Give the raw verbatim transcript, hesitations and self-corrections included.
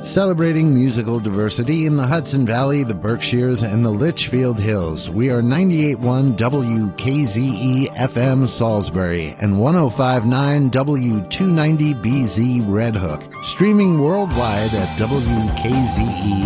Celebrating musical diversity in the Hudson Valley, the Berkshires, and the Litchfield Hills. We are ninety-eight point one W K Z E F M Salisbury and one oh five point nine W two ninety B Z Red Hook. Streaming worldwide at W K Z E